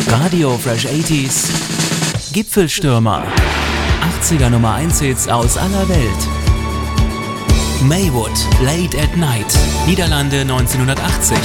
Radio Fresh 80s Gipfelstürmer. 80er Nummer 1 Hits aus aller Welt. Maywood, Late at Night. Niederlande 1980.